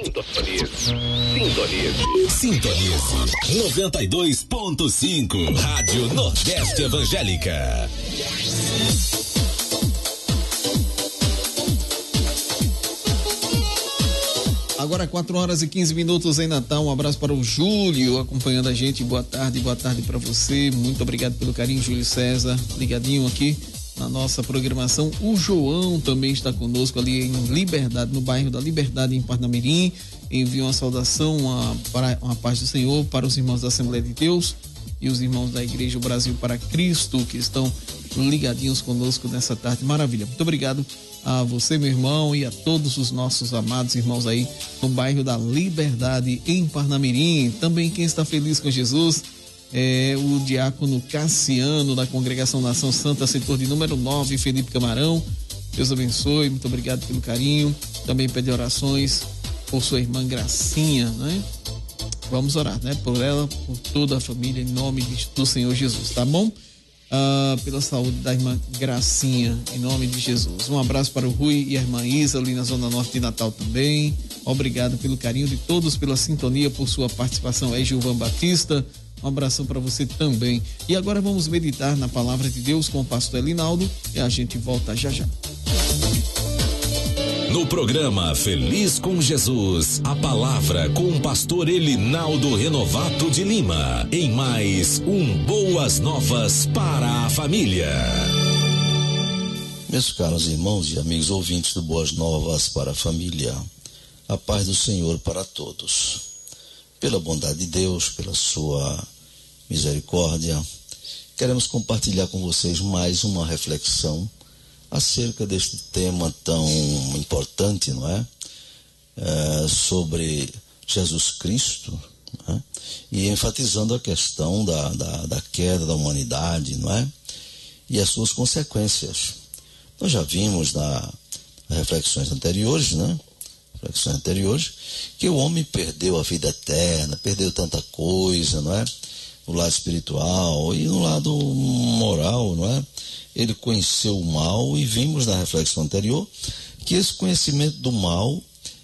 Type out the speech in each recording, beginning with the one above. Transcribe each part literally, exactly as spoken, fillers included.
Sintonize. Sintonize. Sintonize. noventa e dois ponto cinco. Rádio Nordeste Evangélica. Agora quatro horas e quinze minutos em Natal. Um abraço para o Júlio acompanhando a gente. Boa tarde, boa tarde para você. Muito obrigado pelo carinho, Júlio César, ligadinho aqui na nossa programação. O João também está conosco ali em Liberdade, no bairro da Liberdade, em Parnamirim. Envia uma saudação, uma, para, uma paz do Senhor para os irmãos da Assembleia de Deus e os irmãos da Igreja Brasil para Cristo, que estão ligadinhos conosco nessa tarde. Maravilha. Muito obrigado a você, meu irmão, e a todos os nossos amados irmãos aí no bairro da Liberdade, em Parnamirim. Também quem está feliz com Jesus é o diácono Cassiano, da Congregação Nação Santa, setor de número nove, Felipe Camarão. Deus abençoe, muito obrigado pelo carinho. Também pede orações por sua irmã Gracinha, né? Vamos orar, né? Por ela, por toda a família, em nome do Senhor Jesus, tá bom? Ah, pela saúde da irmã Gracinha, em nome de Jesus. Um abraço para o Rui e a irmã Isa, ali na Zona Norte de Natal também. Obrigado pelo carinho de todos, pela sintonia, por sua participação aí, Gilvan Batista. Um abração para você também. E agora vamos meditar na palavra de Deus com o pastor Elinaldo e a gente volta já já. No programa Feliz com Jesus, a palavra com o pastor Elinaldo Renovato de Lima, em mais um Boas Novas para a Família. Meus caros irmãos e amigos ouvintes do Boas Novas para a Família, a paz do Senhor para todos. Pela bondade de Deus, pela sua misericórdia, queremos compartilhar com vocês mais uma reflexão acerca deste tema tão importante, não é? É sobre Jesus Cristo, não é? E enfatizando a questão da, da, da queda da humanidade, não é? E as suas consequências. Nós já vimos nas reflexões anteriores, né? Reflexões anteriores, que o homem perdeu a vida eterna, perdeu tanta coisa, não é? No lado espiritual e no lado moral, não é? Ele conheceu o mal e vimos na reflexão anterior que esse conhecimento do mal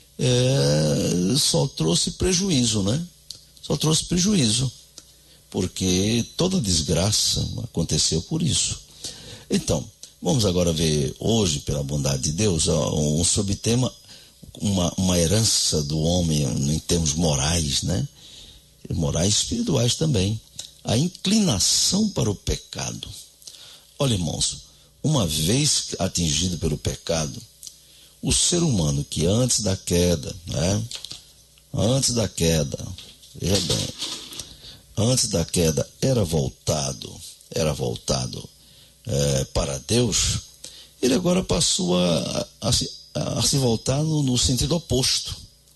é, só trouxe prejuízo, né? Só trouxe prejuízo, porque toda desgraça aconteceu por isso. Então, vamos agora ver hoje, pela bondade de Deus, um subtema, uma, uma herança do homem em termos morais, né? Morais e espirituais também. A inclinação para o pecado. Olha, irmãos, uma vez atingido pelo pecado, o ser humano que antes da queda, né? Antes da queda, veja bem, antes da queda era voltado, era voltado é, para Deus, ele agora passou a, a, a, a se voltar no, no sentido oposto.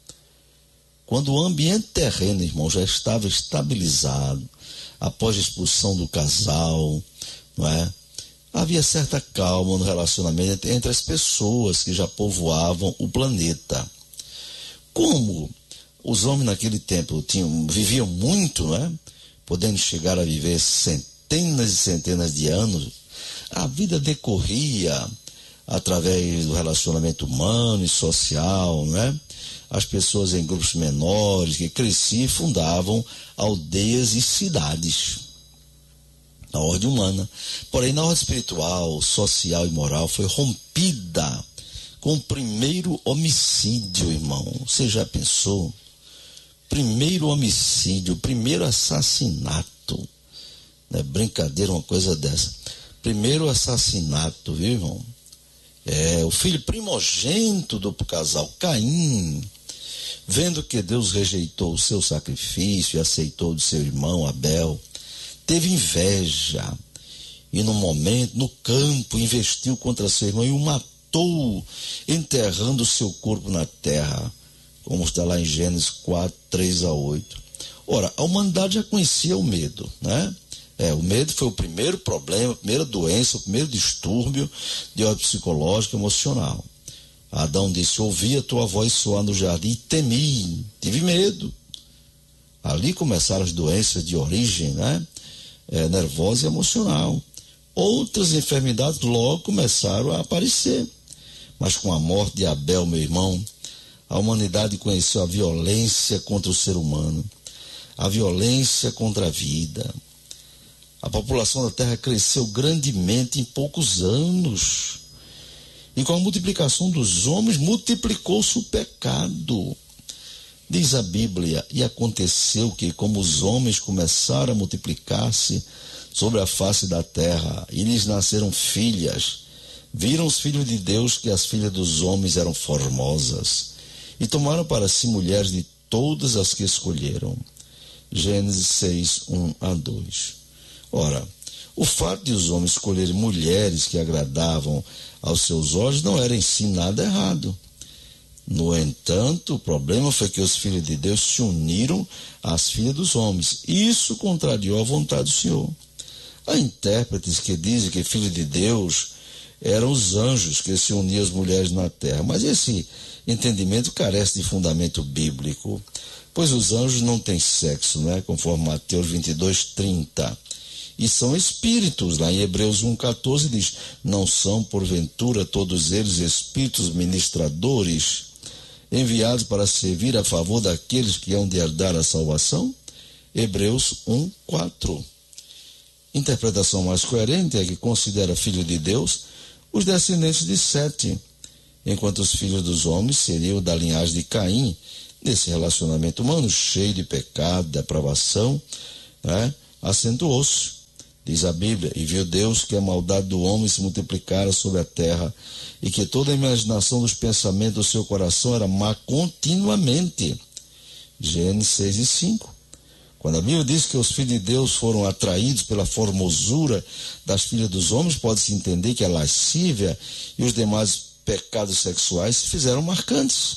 Quando o ambiente terreno, irmão, já estava estabilizado, após a expulsão do casal, não é? Havia certa calma no relacionamento entre as pessoas que já povoavam o planeta. Como os homens naquele tempo tinham, viviam muito, né? Podendo chegar a viver centenas e centenas de anos, a vida decorria através do relacionamento humano e social, né? As pessoas em grupos menores que cresciam e fundavam aldeias e cidades. Na ordem humana. Porém, na ordem espiritual, social e moral foi rompida com o primeiro homicídio, irmão. Você já pensou? Primeiro homicídio, primeiro assassinato. Não é brincadeira uma coisa dessa. Primeiro assassinato, viu, irmão? É, o filho primogênito do casal, Caim, vendo que Deus rejeitou o seu sacrifício e aceitou do seu irmão Abel, teve inveja e no momento, no campo, investiu contra seu irmão e o matou, enterrando o seu corpo na terra, como está lá em Gênesis quatro, três a oito. Ora, a humanidade já conhecia o medo, né? É, o medo foi o primeiro problema, a primeira doença, o primeiro distúrbio de ordem psicológica e emocional. Adão disse: ouvi a tua voz soar no jardim e temi, tive medo. Ali começaram as doenças de origem, né? É, nervosa e emocional. Outras enfermidades logo começaram a aparecer. Mas com a morte de Abel, meu irmão, a humanidade conheceu a violência contra o ser humano, a violência contra a vida. A população da Terra cresceu grandemente em poucos anos. E com a multiplicação dos homens, multiplicou-se o pecado. Diz a Bíblia, e aconteceu que, como os homens começaram a multiplicar-se sobre a face da terra, e lhes nasceram filhas, viram os filhos de Deus que as filhas dos homens eram formosas, e tomaram para si mulheres de todas as que escolheram. Gênesis seis, um a dois. Ora, o fato de os homens escolherem mulheres que agradavam aos seus olhos não era em si nada errado. No entanto, o problema foi que os filhos de Deus se uniram às filhas dos homens. Isso contrariou a vontade do Senhor. Há intérpretes que dizem que filhos de Deus eram os anjos que se uniam às mulheres na terra. Mas esse entendimento carece de fundamento bíblico, pois os anjos não têm sexo, né? Conforme Mateus vinte e dois, trinta. E são espíritos, lá em Hebreus um, quatorze diz, não são porventura todos eles espíritos ministradores, enviados para servir a favor daqueles que hão de herdar a salvação? Hebreus um, quatro. Interpretação mais coerente é que considera filho de Deus os descendentes de Sete, enquanto os filhos dos homens seriam da linhagem de Caim, nesse relacionamento humano cheio de pecado, depravação, né? Acentuou-se. Diz a Bíblia, e viu Deus que a maldade do homem se multiplicara sobre a terra, e que toda a imaginação dos pensamentos do seu coração era má continuamente. Gênesis seis e cinco. Quando a Bíblia diz que os filhos de Deus foram atraídos pela formosura das filhas dos homens, pode-se entender que a lascívia e os demais pecados sexuais se fizeram marcantes.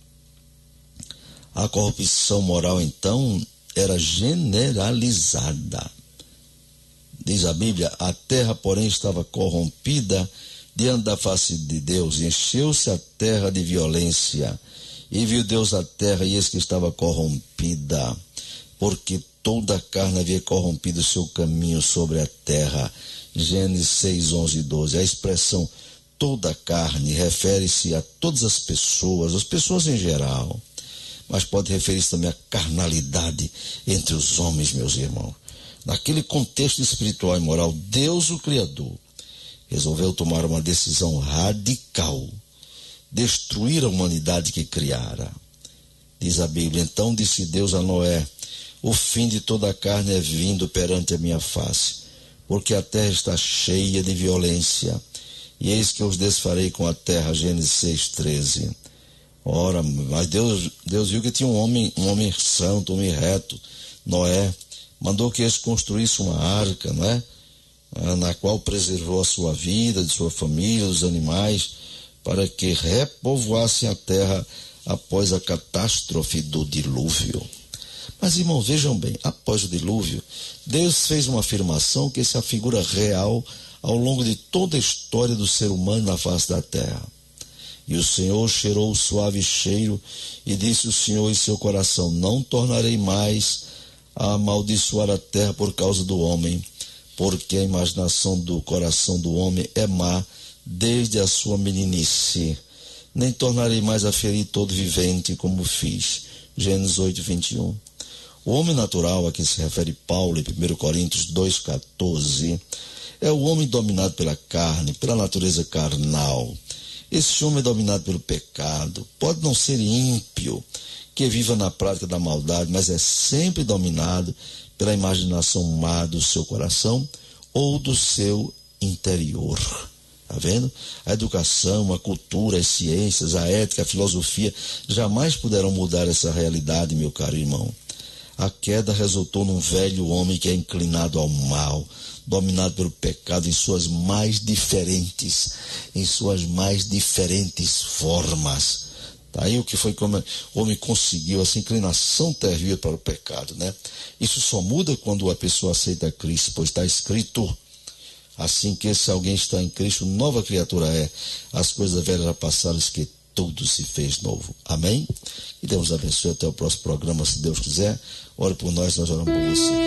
A corrupção moral, então, era generalizada. Diz a Bíblia, a terra, porém, estava corrompida diante da face de Deus, e encheu-se a terra de violência. E viu Deus a terra, e eis que estava corrompida, porque toda a carne havia corrompido o seu caminho sobre a terra. Gênesis seis, onze e doze. A expressão toda a carne refere-se a todas as pessoas, as pessoas em geral, mas pode referir-se também à carnalidade entre os homens, meus irmãos. Naquele contexto espiritual e moral, Deus, o Criador, resolveu tomar uma decisão radical, destruir a humanidade que criara. Diz a Bíblia, então disse Deus a Noé, o fim de toda a carne é vindo perante a minha face, porque a terra está cheia de violência, e eis que eu os desfarei com a terra. Gênesis seis, treze. Ora, mas Deus, Deus viu que tinha um homem, um homem santo, um homem reto, Noé, mandou que eles construíssem uma arca, não é? Na qual preservou a sua vida, de sua família, dos animais, para que repovoassem a terra após a catástrofe do dilúvio. Mas, irmãos, vejam bem, após o dilúvio, Deus fez uma afirmação que essa figura real ao longo de toda a história do ser humano na face da terra. E o Senhor cheirou o suave cheiro e disse o Senhor em seu coração, não tornarei mais a amaldiçoar a terra por causa do homem, porque a imaginação do coração do homem é má desde a sua meninice. Nem tornarei mais a ferir todo vivente como fiz. Gênesis oito, vinte e um. O homem natural a que se refere Paulo em primeira Coríntios dois, quatorze é o homem dominado pela carne, pela natureza carnal. Esse homem é dominado pelo pecado. Pode não ser ímpio, que viva na prática da maldade, mas é sempre dominado pela imaginação má do seu coração ou do seu interior. Está vendo? A educação, a cultura, as ciências, a ética, a filosofia jamais poderão mudar essa realidade, meu caro irmão. A queda resultou num velho homem que é inclinado ao mal, dominado pelo pecado em suas mais diferentes, em suas mais diferentes formas. Aí o que foi como o homem conseguiu, essa inclinação terrível para o pecado, né? Isso só muda quando a pessoa aceita Cristo, pois está escrito, assim que se alguém está em Cristo, nova criatura é, as coisas velhas já passaram, que tudo se fez novo. Amém? E Deus abençoe até o próximo programa, se Deus quiser. Ore por nós, nós oramos por você.